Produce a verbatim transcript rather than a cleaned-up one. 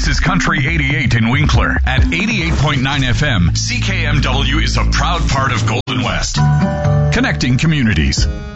This is Country eighty-eight in Winkler. At eighty-eight point nine F M, C K M W is a proud part of Golden West. Connecting communities.